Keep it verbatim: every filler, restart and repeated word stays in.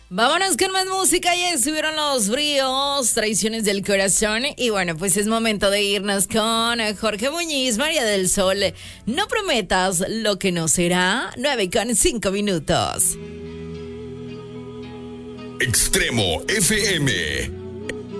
Vámonos con más música. Ya estuvieron los fríos, traiciones del corazón. Y bueno, pues es momento de irnos con Jorge Muñiz, María del Sol. No prometas lo que no será. nueve con cinco minutos. Extremo F M.